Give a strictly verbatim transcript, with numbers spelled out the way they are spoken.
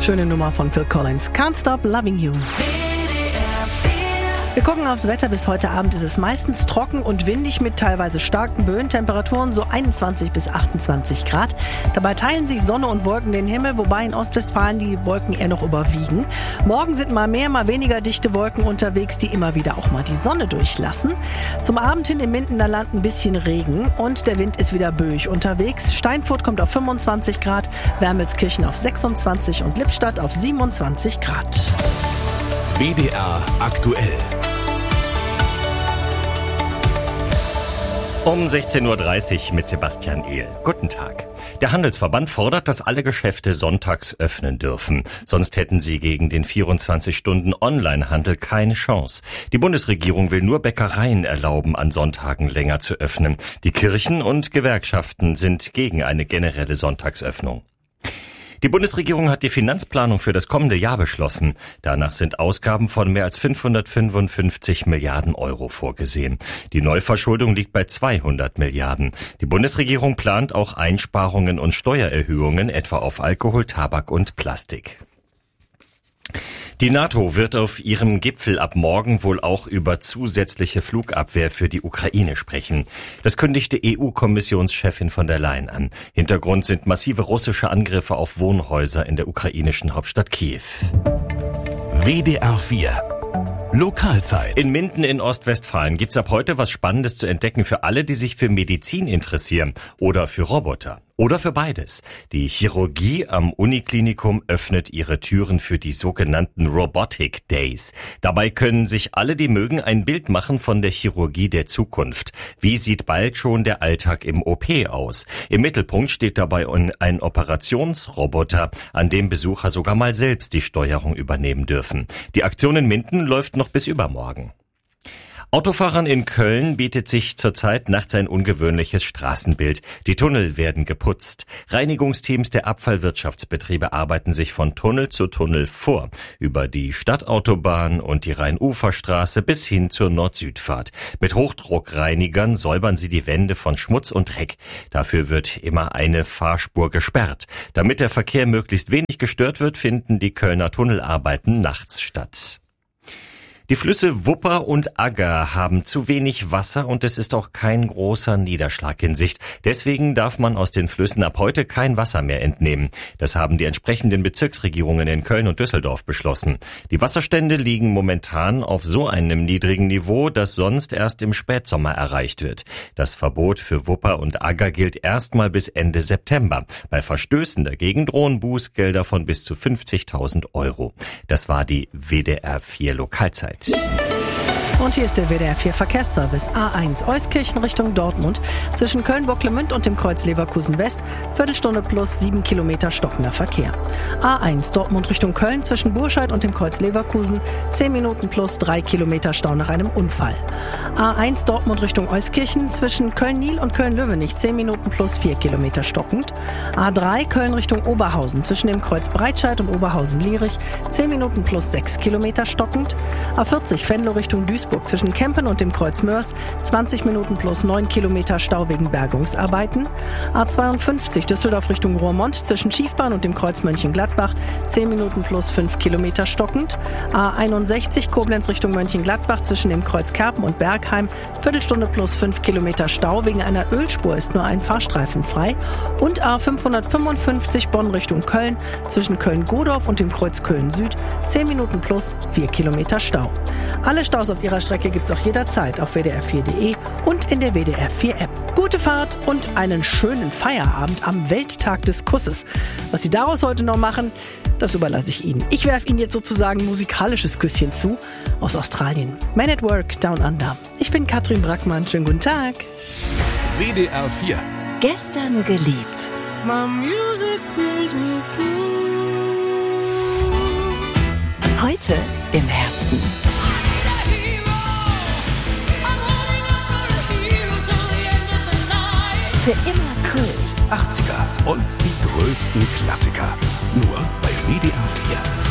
Schöne Nummer von Phil Collins. Can't Stop Loving You. Wir gucken aufs Wetter. Bis heute Abend ist es meistens trocken und windig mit teilweise starken Böen. Temperaturen so einundzwanzig bis achtundzwanzig Grad. Dabei teilen sich Sonne und Wolken den Himmel, wobei in Ostwestfalen die Wolken eher noch überwiegen. Morgen sind mal mehr, mal weniger dichte Wolken unterwegs, die immer wieder auch mal die Sonne durchlassen. Zum Abend hin im Mindener Land ein bisschen Regen und der Wind ist wieder böig unterwegs. Steinfurt kommt auf fünfundzwanzig Grad, Wermelskirchen auf sechsundzwanzig und Lippstadt auf siebenundzwanzig Grad. W D R aktuell. Um sechzehn Uhr dreißig mit Sebastian Ehl. Guten Tag. Der Handelsverband fordert, dass alle Geschäfte sonntags öffnen dürfen. Sonst hätten sie gegen den vierundzwanzig-Stunden-Online-Handel keine Chance. Die Bundesregierung will nur Bäckereien erlauben, an Sonntagen länger zu öffnen. Die Kirchen und Gewerkschaften sind gegen eine generelle Sonntagsöffnung. Die Bundesregierung hat die Finanzplanung für das kommende Jahr beschlossen. Danach sind Ausgaben von mehr als fünfhundertfünfundfünfzig Milliarden Euro vorgesehen. Die Neuverschuldung liegt bei zweihundert Milliarden. Die Bundesregierung plant auch Einsparungen und Steuererhöhungen, etwa auf Alkohol, Tabak und Plastik. Die NATO wird auf ihrem Gipfel ab morgen wohl auch über zusätzliche Flugabwehr für die Ukraine sprechen. Das kündigte E U-Kommissionschefin von der Leyen an. Hintergrund sind massive russische Angriffe auf Wohnhäuser in der ukrainischen Hauptstadt Kiew. W D R vier Lokalzeit. In Minden in Ostwestfalen gibt's ab heute was Spannendes zu entdecken für alle, die sich für Medizin interessieren oder für Roboter. Oder für beides. Die Chirurgie am Uniklinikum öffnet ihre Türen für die sogenannten Robotic Days. Dabei können sich alle, die mögen, ein Bild machen von der Chirurgie der Zukunft. Wie sieht bald schon der Alltag im O P aus? Im Mittelpunkt steht dabei ein Operationsroboter, an dem Besucher sogar mal selbst die Steuerung übernehmen dürfen. Die Aktion in Minden läuft noch bis übermorgen. Autofahrern in Köln bietet sich zurzeit nachts ein ungewöhnliches Straßenbild. Die Tunnel werden geputzt. Reinigungsteams der Abfallwirtschaftsbetriebe arbeiten sich von Tunnel zu Tunnel vor. Über die Stadtautobahn und die Rhein-Ufer-Straße bis hin zur Nord-Süd-Fahrt. Mit Hochdruckreinigern säubern sie die Wände von Schmutz und Dreck. Dafür wird immer eine Fahrspur gesperrt. Damit der Verkehr möglichst wenig gestört wird, finden die Kölner Tunnelarbeiten nachts statt. Die Flüsse Wupper und Agger haben zu wenig Wasser und es ist auch kein großer Niederschlag in Sicht. Deswegen darf man aus den Flüssen ab heute kein Wasser mehr entnehmen. Das haben die entsprechenden Bezirksregierungen in Köln und Düsseldorf beschlossen. Die Wasserstände liegen momentan auf so einem niedrigen Niveau, das sonst erst im Spätsommer erreicht wird. Das Verbot für Wupper und Agger gilt erstmal bis Ende September. Bei Verstößen dagegen drohen Bußgelder von bis zu fünfzigtausend Euro. Das war die W D R vier Lokalzeit. Und hier ist der W D R vier Verkehrsservice. A eins Euskirchen Richtung Dortmund. Zwischen Köln-Bocklemünd und dem Kreuz Leverkusen West. Viertelstunde plus sieben Kilometer stockender Verkehr. A eins Dortmund Richtung Köln. Zwischen Burscheid und dem Kreuz Leverkusen. Zehn Minuten plus drei Kilometer Stau nach einem Unfall. A eins Dortmund Richtung Euskirchen. Zwischen Köln-Niel und Köln-Löwenich. Zehn Minuten plus vier Kilometer stockend. A drei Köln Richtung Oberhausen. Zwischen dem Kreuz Breitscheid und Oberhausen-Lierich. Zehn Minuten plus sechs Kilometer stockend. A vierzig Venlo Richtung Duisburg. Zwischen Kempen und dem Kreuz Mörs zwanzig Minuten plus neun Kilometer Stau wegen Bergungsarbeiten. A zweiundfünfzig Düsseldorf Richtung Roermond zwischen Schiefbahn und dem Kreuz Mönchengladbach zehn Minuten plus fünf Kilometer stockend. A einundsechzig Koblenz Richtung Mönchengladbach zwischen dem Kreuz Kerpen und Bergheim Viertelstunde plus fünf Kilometer Stau. Wegen einer Ölspur ist nur ein Fahrstreifen frei. Und A fünfhundertfünfundfünfzig Bonn Richtung Köln zwischen Köln-Godorf und dem Kreuz Köln Süd zehn Minuten plus vier Kilometer Stau. Alle Staus auf ihrer Strecke gibt's auch jederzeit auf w d r vier punkt d e und in der W D R vier App. Gute Fahrt und einen schönen Feierabend am Welttag des Kusses. Was Sie daraus heute noch machen, das überlasse ich Ihnen. Ich werfe Ihnen jetzt sozusagen ein musikalisches Küsschen zu aus Australien. Man at Work, Down Under. Ich bin Katrin Brackmann. Schönen guten Tag. W D R vier. Gestern geliebt. My music brings me through. Heute im Herzen. Für immer Kult. achtziger und die größten Klassiker. Nur bei W D R vier.